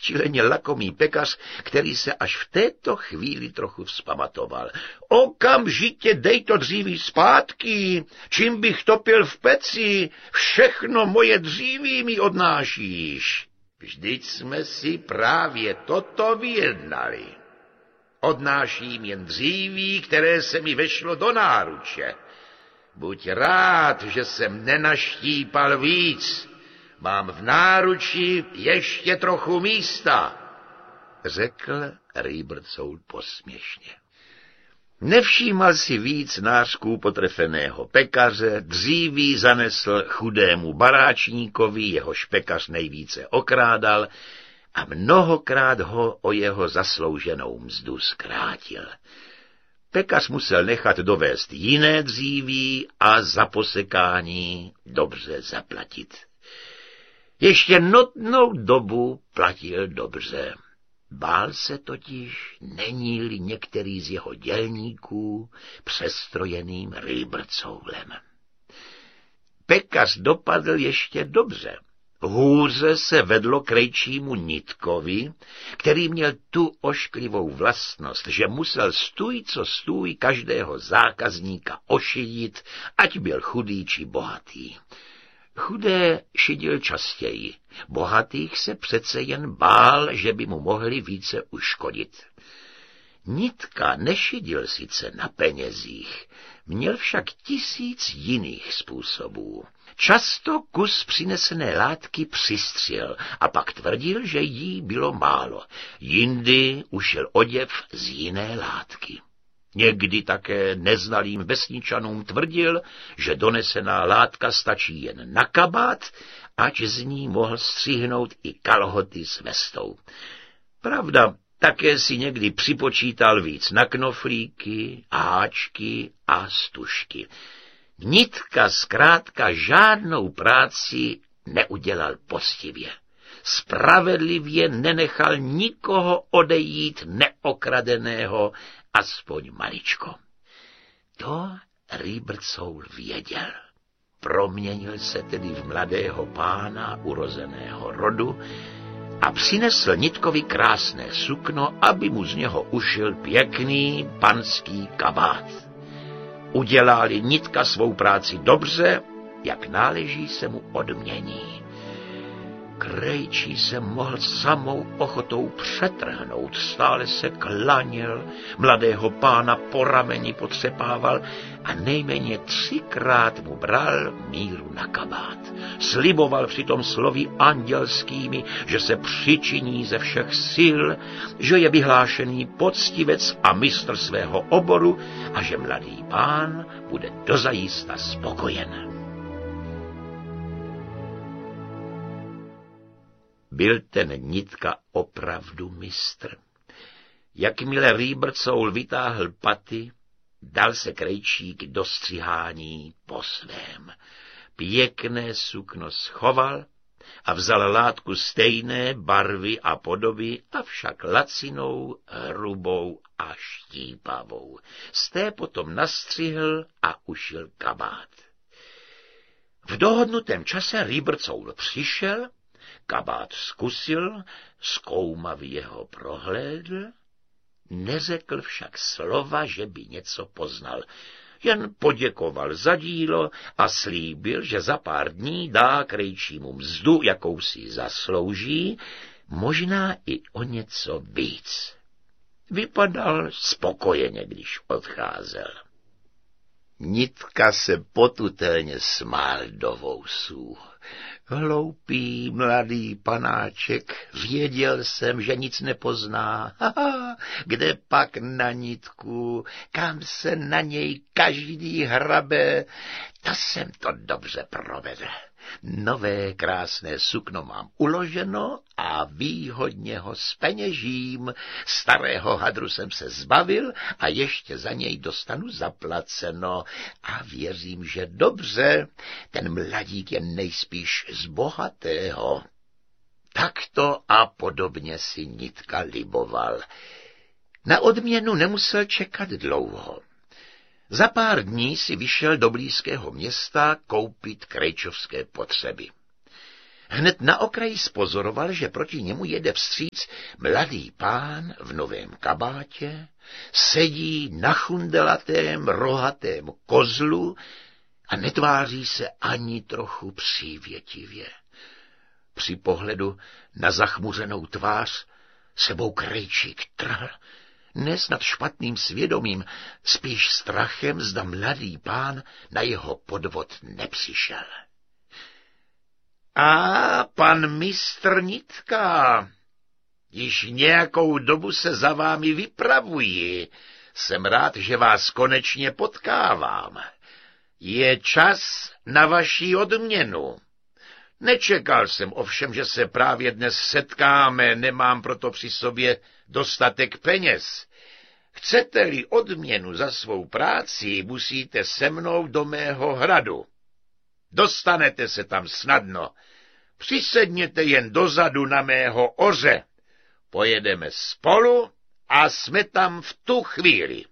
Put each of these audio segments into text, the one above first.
rozčileně lakomý pekař, který se až v této chvíli trochu vzpamatoval. Okamžitě dej to dříví zpátky, čím bych topil v peci, všechno moje dříví mi odnášíš. Vždyť jsme si právě toto vyjednali. Odnáším jen dříví, které se mi vešlo do náruče. Buď rád, že jsem nenaštípal víc. Mám v náruči ještě trochu místa, řekl Rýbrcoul posměšně. Nevšímal si víc nářků potrefeného pekaře, dříví zanesl chudému baráčníkovi, jehož pekař nejvíce okrádal, a mnohokrát ho o jeho zaslouženou mzdu zkrátil. Pekař musel nechat dovést jiné dříví a za posekání dobře zaplatit. Ještě notnou dobu platil dobře. Bál se totiž, není-li některý z jeho dělníků přestrojeným Rýbrcoulem. Pekař dopadl ještě dobře. Hůře se vedlo krejčímu Nitkovi, který měl tu ošklivou vlastnost, že musel stůj co stůj každého zákazníka ošidit, ať byl chudý či bohatý. Chudé šidil častěji, bohatých se přece jen bál, že by mu mohli více uškodit. Nitka nešidil sice na penězích, měl však 1000 jiných způsobů. Často kus přinesené látky přistřel a pak tvrdil, že jí bylo málo. Jindy ušel oděv z jiné látky. Někdy také neznalým vesničanům tvrdil, že donesená látka stačí jen na kabát, ať z ní mohl střihnout i kalhoty s vestou. Pravda, také si někdy připočítal víc na knoflíky, háčky a stužky. Nitka zkrátka žádnou práci neudělal poctivě. Spravedlivě nenechal nikoho odejít neokradeného, aspoň maličko. To Rýbrcoul věděl. Proměnil se tedy v mladého pána urozeného rodu a přinesl Nitkovi krásné sukno, aby mu z něho ušil pěkný panský kabát. Udělali Nitka svou práci dobře, jak náleží se mu odmění. Krejčí se mohl samou ochotou přetrhnout, stále se klaněl, mladého pána po rameni potřepával a nejméně 3krát mu bral míru na kabát. Sliboval přitom slovy andělskými, že se přičiní ze všech sil, že je vyhlášený poctivec a mistr svého oboru a že mladý pán bude dozajista spokojen. Byl ten Nitka opravdu mistr. Jakmile Rýbrcoul vytáhl paty, dal se krejčík do střihání po svém. Pěkné sukno schoval a vzal látku stejné barvy a podoby, avšak lacinou, hrubou a štípavou. Z té potom nastřihl a ušil kabát. V dohodnutém čase Rýbrcoul přišel, kabát zkusil, zkoumavě ho prohlédl, neřekl však slova, že by něco poznal. Jen poděkoval za dílo a slíbil, že za pár dní dá krejčímu mzdu, jakou si zaslouží, možná i o něco víc. Vypadal spokojeně, když odcházel. Nitka se potutelně smál do vousů. Hloupý mladý panáček, věděl jsem, že nic nepozná. Haha, kde pak na Nitku, kam se na něj každý hrabe, to jsem to dobře provedl. Nové krásné sukno mám uloženo a výhodně ho zpeněžím. Starého hadru jsem se zbavil a ještě za něj dostanu zaplaceno. A věřím, že dobře, ten mladík je nejspíš z bohatého. Takto a podobně si Nitka liboval. Na odměnu nemusel čekat dlouho. Za pár dní si vyšel do blízkého města koupit krejčovské potřeby. Hned na okraji spozoroval, že proti němu jede vstříc mladý pán v novém kabátě, sedí na chundelatém rohatém kozlu a netváří se ani trochu přívětivě. Při pohledu na zachmuřenou tvář sebou Krejčík trhl, ne snad špatným svědomím, spíš strachem, zda mladý pán na jeho podvod nepřišel. A pan mistr Nitka, již nějakou dobu se za vámi vypravuji. Jsem rád, že vás konečně potkávám. Je čas na vaši odměnu. Nečekal jsem ovšem, že se právě dnes setkáme, nemám proto při sobě dostatek peněz. Chcete-li odměnu za svou práci, musíte se mnou do mého hradu. Dostanete se tam snadno. Přisedněte jen dozadu na mého oře. Pojedeme spolu a jsme tam v tu chvíli.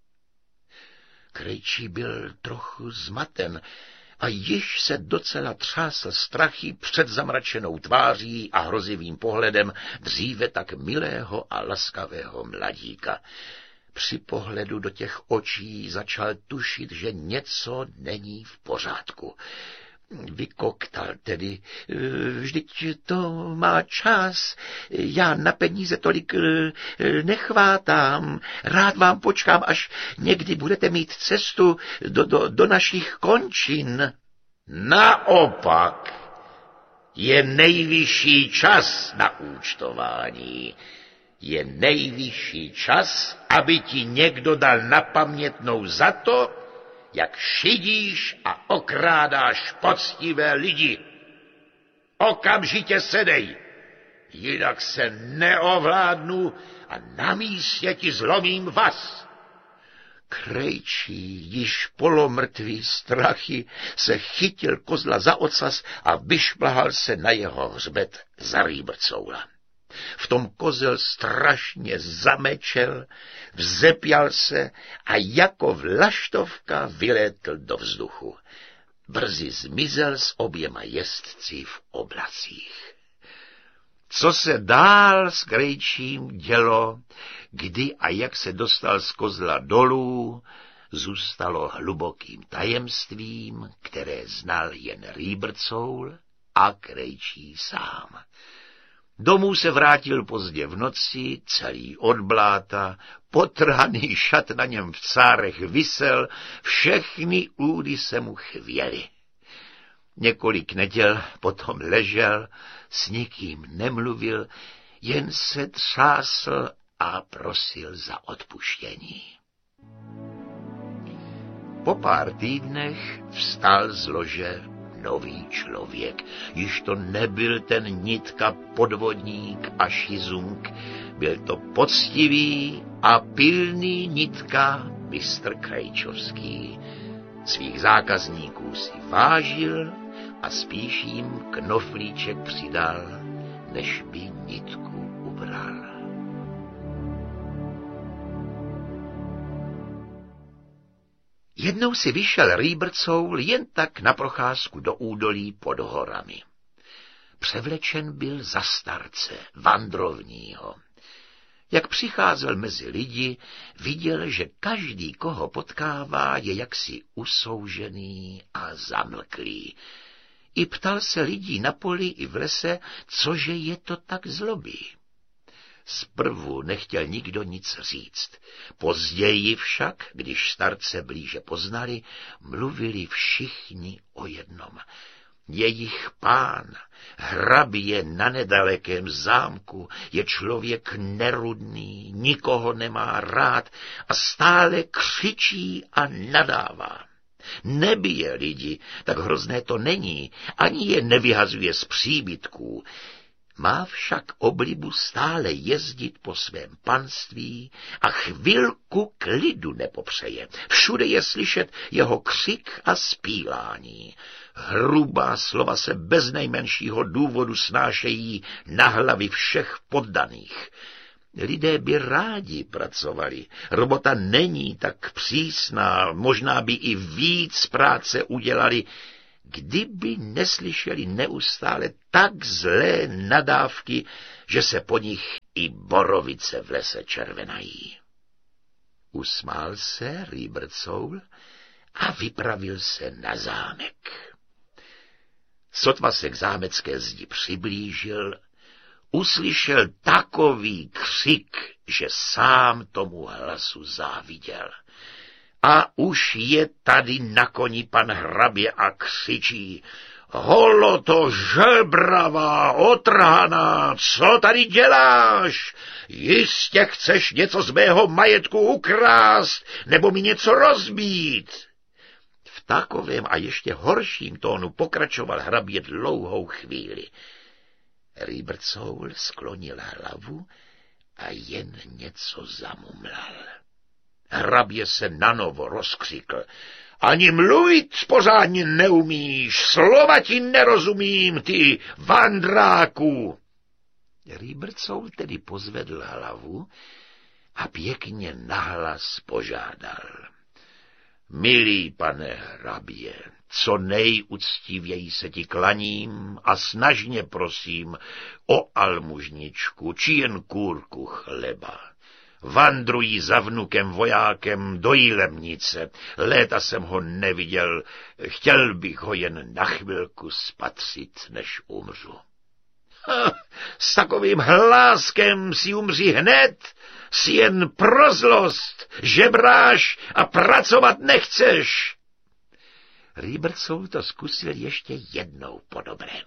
Krejčí byl trochu zmaten a již se docela třásl strachy před zamračenou tváří a hrozivým pohledem dříve tak milého a laskavého mladíka. Při pohledu do těch očí začal tušit, že něco není v pořádku. Vykoktal tedy: vždyť to má čas, já na peníze tolik nechvátám, rád vám počkám, až někdy budete mít cestu do našich končin. Naopak, je nejvyšší čas na účtování. Je nejvyšší čas, aby ti někdo dal na pamětnou za to, jak šidíš a okrádáš poctivé lidi. Okamžitě sedej, jinak se neovládnu a na místě ti zlomím vaz. Krejčí, již polomrtvý strachy, se chytil kozla za ocas a vyšplhal se na jeho hřbet za rýbrcoula. V tom kozel strašně zamečel, vzepěl se a jako vlaštovka vylétl do vzduchu. Brzy zmizel s oběma jezdci v oblacích. Co se dál s Krejčím dělo, kdy a jak se dostal z kozla dolů, zůstalo hlubokým tajemstvím, které znal jen rýbrcoul a Krejčí sám. Domů se vrátil pozdě v noci, celý od bláta, potrhaný šat na něm v cárech visel, všechny údy se mu chvěly. Několik neděl potom ležel, s nikým nemluvil, jen se třásl a prosil za odpuštění. Po pár týdnech vstal z lože nový člověk. Již to nebyl ten Nitka podvodník a šizunk, byl to poctivý a pilný Nitka mistr Krejčovský. Svých zákazníků si vážil a spíš jim knoflíček přidal, než by Nitku ubral. Jednou si vyšel rýbrcoul jen tak na procházku do údolí pod horami. Převlečen byl za starce, vandrovního. Jak přicházel mezi lidi, viděl, že každý, koho potkává, je jaksi usoužený a zamlklý. I ptal se lidí na poli i v lese, cože je to tak zlobí. Zprvu nechtěl nikdo nic říct. Později však, když starce blíže poznali, mluvili všichni o jednom. Jejich pán, hrabě na nedalekém zámku, je člověk nerudný, nikoho nemá rád a stále křičí a nadává. Nebije lidi, tak hrozné to není, ani je nevyhazuje z příbytků. Má však oblibu stále jezdit po svém panství a chvilku klidu nepopřeje. Všude je slyšet jeho křik a zpívání. Hrubá slova se bez nejmenšího důvodu snášejí na hlavy všech poddaných. Lidé by rádi pracovali. Robota není tak přísná, možná by i víc práce udělali, kdyby neslyšeli neustále tak zlé nadávky, že se po nich i borovice v lese červenají. Usmál se Rýbrcoul a vypravil se na zámek. Sotva se k zámecké zdi přiblížil, uslyšel takový křik, že sám tomu hlasu záviděl. A už je tady na koni pan hrabě a křičí: Holoto žebravá, otrhaná, co tady děláš? Jistě chceš něco z mého majetku ukrást, nebo mi něco rozbít? V takovém a ještě horším tónu pokračoval hrabě dlouhou chvíli. Rýbrcoul sklonil hlavu a jen něco zamumlal. Hrabě se nanovo rozkřikl: Ani mluvit pořádně neumíš, slova ti nerozumím, ty vandráku. Rýbrcoul tedy pozvedl hlavu a pěkně nahlas požádal: Milý pane hrabě, co nejuctivěji se ti klaním a snažně prosím o almužničku či jen kůrku chleba. Vandrují za vnukem vojákem do Jilemnice. Léta jsem ho neviděl, chtěl bych ho jen na chvilku spatřit, než umřu. S takovým hláskem si umří hned, si jen pro zlost, žebráš a pracovat nechceš. Rýbrcoul to zkusil ještě jednou po dobrém.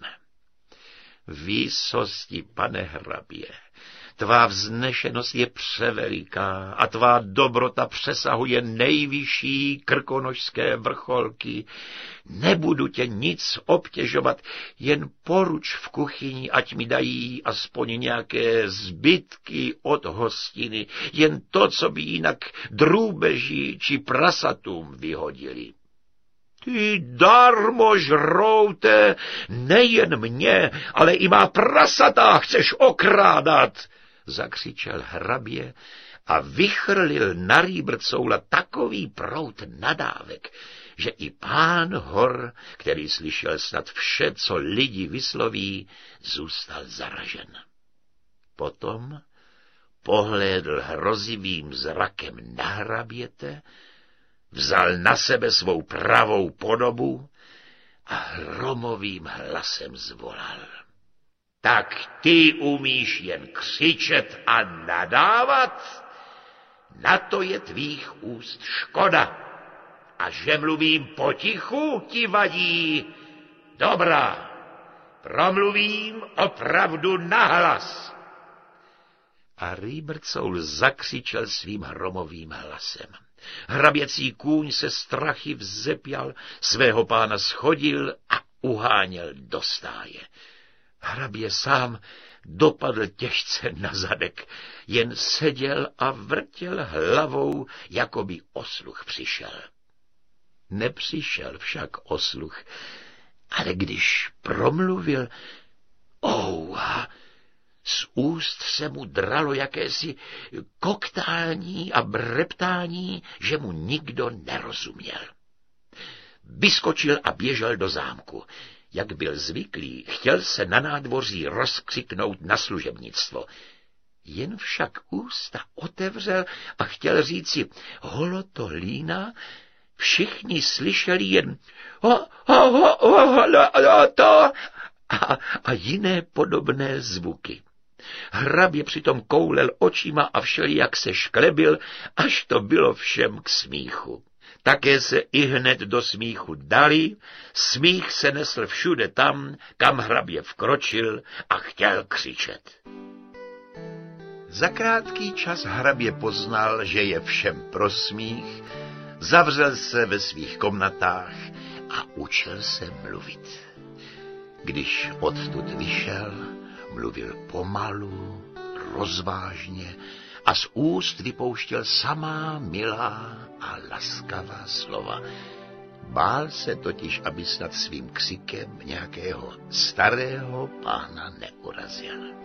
Výsosti, pane hrabě, tvá vznešenost je převeliká a tvá dobrota přesahuje nejvyšší krkonošské vrcholky. Nebudu tě nic obtěžovat, jen poruč v kuchyni, ať mi dají aspoň nějaké zbytky od hostiny, jen to, co by jinak drůbeži či prasatům vyhodili. Ty darmožroute, nejen mě, ale i má prasata chceš okrádat, zakřičel hrabě a vychrlil na Rýbrcoula takový proud nadávek, že i pán hor, který slyšel snad vše, co lidi vysloví, zůstal zaražen. Potom pohlédl hrozivým zrakem na hraběte, vzal na sebe svou pravou podobu a hromovým hlasem zvolal: Tak ty umíš jen křičet a nadávat? Na to je tvých úst škoda. A že mluvím potichu, ti vadí? Dobrá, promluvím opravdu nahlas. A Rýbrcoul zakřičel svým hromovým hlasem. Hraběcí kůň se strachy vzepěl, svého pána shodil a uháněl do stáje. Hrabě sám dopadl těžce na zadek, jen seděl a vrtěl hlavou, jako by osluch přišel. Nepřišel však osluch, ale když promluvil, ouha, z úst se mu dralo jakési koktání a breptání, že mu nikdo nerozuměl. Vyskočil a běžel do zámku. Jak byl zvyklý, chtěl se na nádvoří rozkřiknout na služebnictvo. Jen však ústa otevřel a chtěl říci holoto lína, všichni slyšeli jen holoto a jiné podobné zvuky. Hrabě přitom koulel očima a všelijak se šklebil, až to bylo všem k smíchu. Také se ihned do smíchu dali, smích se nesl všude tam, kam hrabě vkročil a chtěl křičet. Za krátký čas hrabě poznal, že je všem pro smích, zavřel se ve svých komnatách a učil se mluvit. Když odtud vyšel, mluvil pomalu, rozvážně a z úst vypouštěl samá milá a laskavá slova. Bál se totiž, aby snad svým křikem nějakého starého pána neurazil.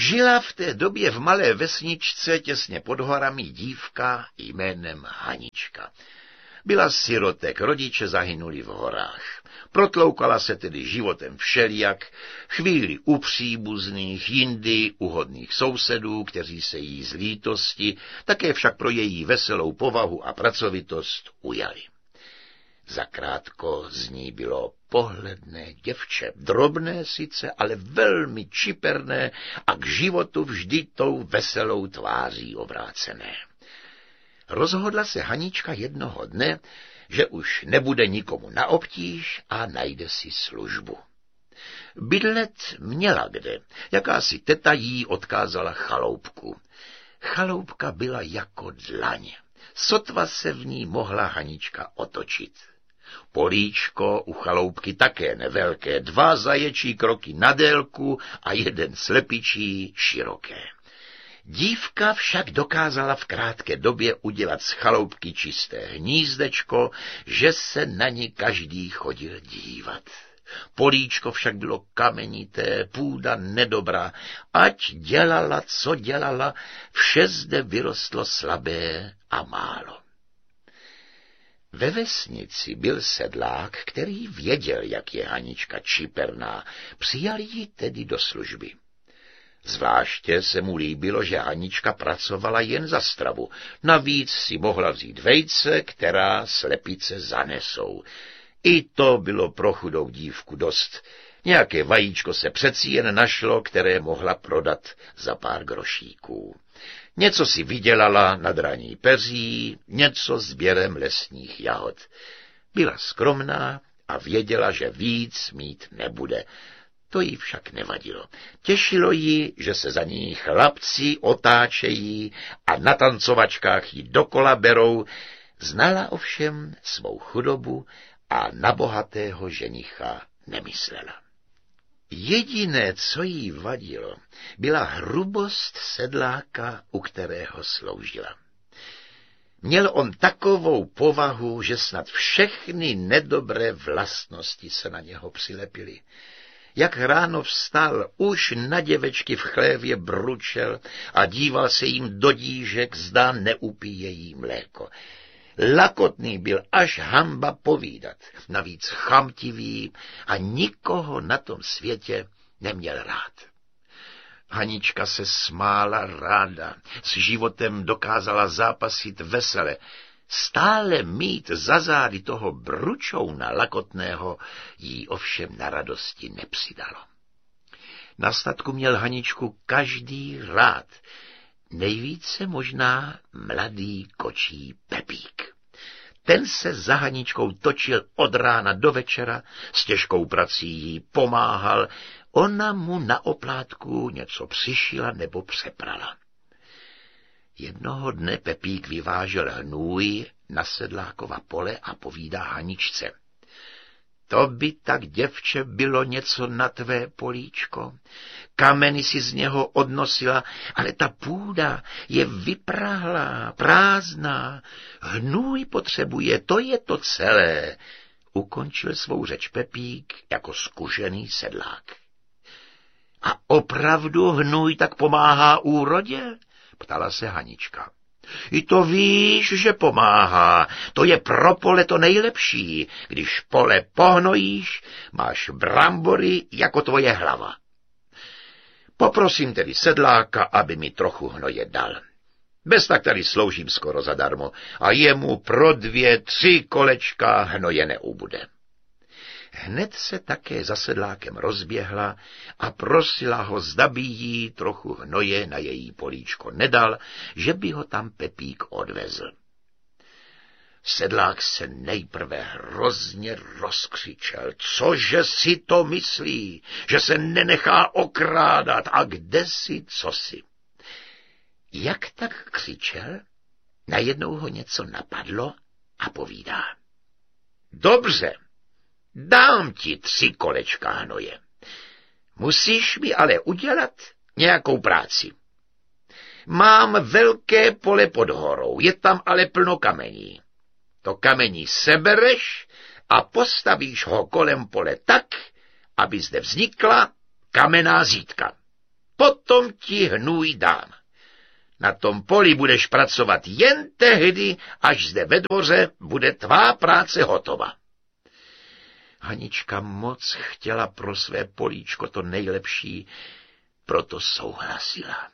Žila v té době v malé vesničce těsně pod horami dívka jménem Hanička. Byla sirotek, rodiče zahynuli v horách. Protloukala se tedy životem všelijak, chvíli u příbuzných, jindy u hodných sousedů, kteří se jí z lítosti, také však pro její veselou povahu a pracovitost ujali. Zakrátko z ní bylo pohledné děvče, drobné sice, ale velmi čiperné a k životu vždy tou veselou tváří obrácené. Rozhodla se Hanička jednoho dne, že už nebude nikomu na obtíž a najde si službu. Bydlet měla kde, jakási teta jí odkázala chaloupku. Chaloupka byla jako dlaň, sotva se v ní mohla Hanička otočit. Políčko u chaloupky také nevelké, 2 zaječí kroky na délku a 1 slepičí široké. Dívka však dokázala v krátké době udělat z chaloupky čisté hnízdečko, že se na ní každý chodil dívat. Políčko však bylo kamenité, půda nedobrá, ať dělala, co dělala, vše zde vyrostlo slabé a málo. Ve vesnici byl sedlák, který věděl, jak je Hanička čiperná, přijal ji tedy do služby. Zvláště se mu líbilo, že Hanička pracovala jen za stravu, navíc si mohla vzít vejce, která slepice zanesou. I to bylo pro chudou dívku dost. Nějaké vajíčko se přeci jen našlo, které mohla prodat za pár grošíků. Něco si vydělala na draní peří, něco sběrem lesních jahod. Byla skromná a věděla, že víc mít nebude. To jí však nevadilo. Těšilo ji, že se za ní chlapci otáčejí a na tancovačkách ji dokola berou. Znala ovšem svou chudobu a na bohatého ženicha nemyslela. Jediné, co jí vadilo, byla hrubost sedláka, u kterého sloužila. Měl on takovou povahu, že snad všechny nedobré vlastnosti se na něho přilepily. Jak ráno vstal, už na děvečky v chlévě bručel a díval se jim do dížek, zda neupíjejí mléko. Lakotný byl až hanba povídat, navíc chamtivý a nikoho na tom světě neměl rád. Hanička se smála ráda, s životem dokázala zápasit vesele. Stále mít za zády toho bručouna lakotného jí ovšem na radosti nepřidalo. Na statku měl Haničku každý rád, nejvíce možná mladý kočí Pepík. Ten se za Haničkou točil od rána do večera, s těžkou prací jí pomáhal, ona mu na oplátku něco přišila nebo přeprala. Jednoho dne Pepík vyvážel hnůj na sedlákova pole a povídá Haničce: To by tak, děvče, bylo něco na tvé políčko. Kameny si z něho odnosila, ale ta půda je vyprahlá, prázdná. Hnůj potřebuje, to je to celé. Ukončil svou řeč Pepík jako zkušený sedlák. A opravdu hnůj tak pomáhá úrodě? Ptala se Hanička. I to víš, že pomáhá. To je pro pole to nejlepší. Když pole pohnojíš, máš brambory jako tvoje hlava. Poprosím tedy sedláka, aby mi trochu hnoje dal. Bez tak tady sloužím skoro zadarmo a jemu pro 2, 3 kolečka hnoje neubude. Hned se také za sedlákem rozběhla a prosila ho, zda by jí trochu hnoje na její políčko nedal, že by ho tam Pepík odvezl. Sedlák se nejprve hrozně rozkřičel. Cože si to myslí, že se nenechá okrádat a kde si, co si. Jak tak křičel, najednou ho něco napadlo a povídá: Dobře, dám ti 3 kolečka hnoje. Musíš mi ale udělat nějakou práci. Mám velké pole pod horou, je tam ale plno kamení. To kamení sebereš a postavíš ho kolem pole tak, aby zde vznikla kamenná zídka. potom ti hnůj dám. Na tom poli budeš pracovat jen tehdy, až zde ve dvoře bude tvá práce hotova. Hanička moc chtěla pro své políčko to nejlepší, proto souhlasila.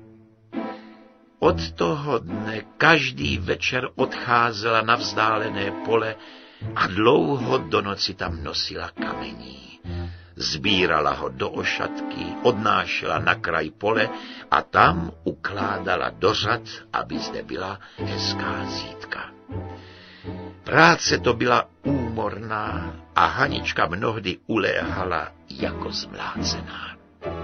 Od toho dne každý večer odcházela na vzdálené pole a dlouho do noci tam nosila kamení. Sbírala ho do ošatky, odnášela na kraj pole a tam ukládala do řad, aby zde byla hezká zítka. Práce to byla úmorná a Hanička mnohdy uléhala jako zmlácená.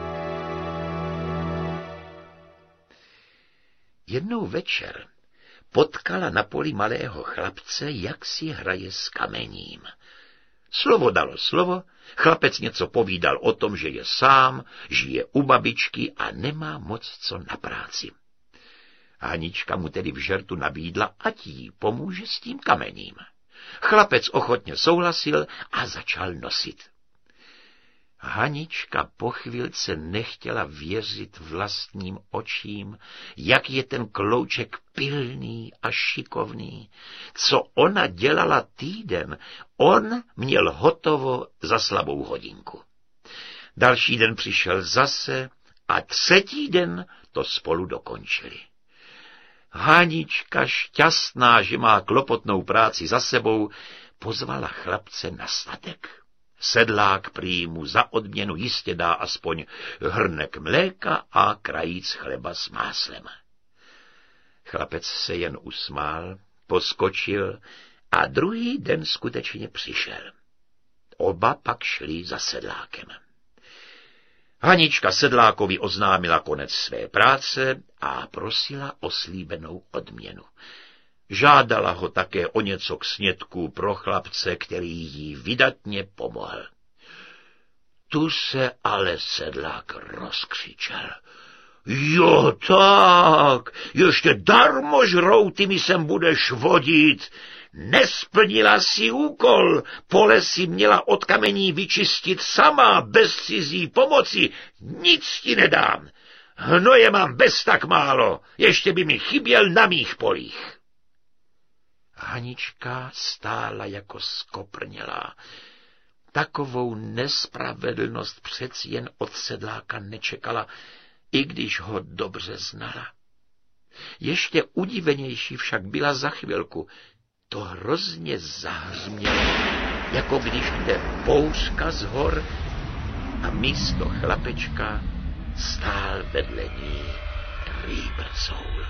Jednou večer potkala na poli malého chlapce, jak si hraje s kamením. Slovo dalo slovo, chlapec něco povídal o tom, že je sám, žije u babičky a nemá moc co na práci. Hanička mu tedy v žertu nabídla, ať jí pomůže s tím kamením. Chlapec ochotně souhlasil a začal nosit. Hanička po chvilce nechtěla věřit vlastním očím, jak je ten klouček pilný a šikovný. Co ona dělala týden, on měl hotovo za slabou hodinku. Další den přišel zase a třetí den to spolu dokončili. Hanička, šťastná, že má klopotnou práci za sebou, pozvala chlapce na statek. Sedlák prý mu za odměnu jistě dá aspoň hrnek mléka a krajíc chleba s máslem. Chlapec se jen usmál, poskočil a druhý den skutečně přišel. Oba pak šli za sedlákem. Hanička sedlákovi oznámila konec své práce a prosila o slíbenou odměnu. Žádala ho také o něco k snědku pro chlapce, který jí vydatně pomohl. Tu se ale sedlák rozkřičel. Jo tak, ještě darmo žrouty mi sem budeš vodit. Nesplnila si úkol, pole si měla od kamení vyčistit sama, bez cizí pomoci, nic ti nedám. Hnoje mám bez tak málo, ještě by mi chyběl na mých polích. Hanička stála jako skoprnělá. Takovou nespravedlnost přeci jen od sedláka nečekala, i když ho dobře znala. Ještě udivenější však byla za chvilku. To hrozně zahřmělo, jako když jde bouřka z hor a místo chlapečka stál vedle ní Rýbrcoul.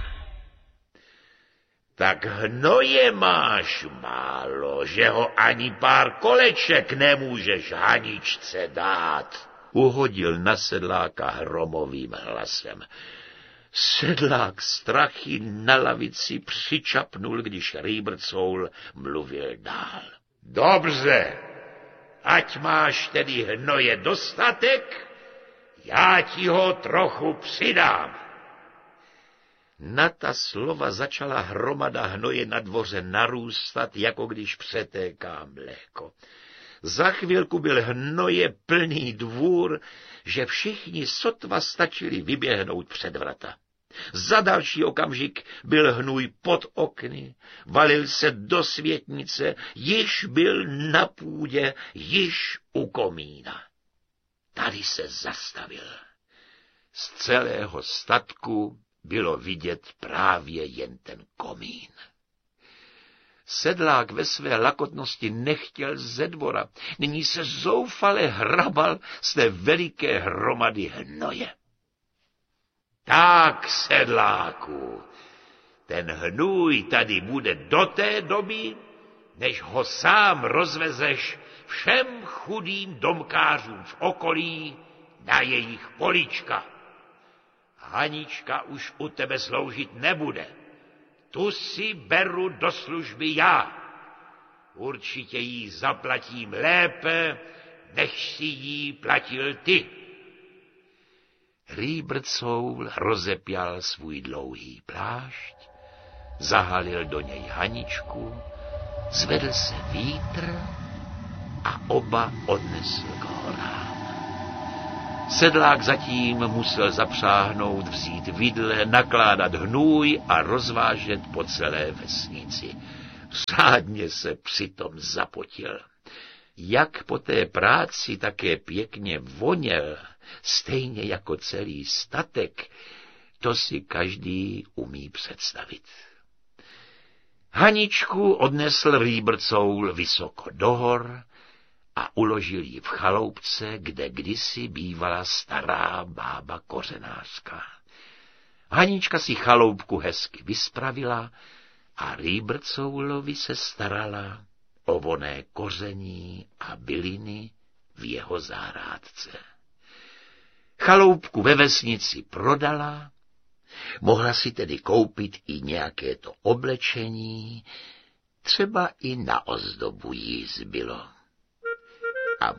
Tak hnoje máš málo, že ho ani pár koleček nemůžeš Haničce dát, uhodil na sedláka hromovým hlasem. Sedlák strachy na lavici přičapnul, když Rýbrcoul mluvil dál. Dobře, ať máš tedy hnoje dostatek, já ti ho trochu přidám. Na ta slova začala hromada hnoje na dvoře narůstat, jako když přetéká mléko. Za chvilku byl hnoje plný dvůr, že všichni sotva stačili vyběhnout před vrata. Za další okamžik byl hnůj pod okny, valil se do světnice, již byl na půdě, již u komína. Tady se zastavil. Z celého statku bylo vidět právě jen ten komín. Sedlák ve své lakotnosti nechtěl ze dvora, nyní se zoufale hrabal z té veliké hromady hnoje. Tak, sedláku, ten hnůj tady bude do té doby, než ho sám rozvezeš všem chudým domkářům v okolí na jejich políčka. Hanička už u tebe sloužit nebude. Tu si beru do služby já. Určitě jí zaplatím lépe, než si jí platil ty. Rýbrcoul rozepěl svůj dlouhý plášť, zahalil do něj Haničku, zvedl se vítr a oba odnesl k horám. Sedlák zatím musel zapřáhnout, vzít vidle, nakládat hnůj a rozvážet po celé vesnici. Řádně se přitom zapotil. Jak po té práci také pěkně voněl, stejně jako celý statek, to si každý umí představit. Haničku odnesl rýbrcoul vysoko do hor a uložil ji v chaloupce, kde kdysi bývala stará bába kořenářka. Hanička si chaloupku hezky vyspravila a rýbrcoulovi se starala o vonné koření a byliny v jeho zahrádce. Chaloupku ve vesnici prodala, mohla si tedy koupit i nějaké to oblečení, třeba i na ozdobu jí zbylo. A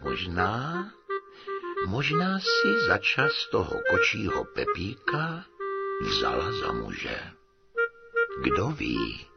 možná si za čas toho kočího Pepíka vzala za muže. Kdo ví?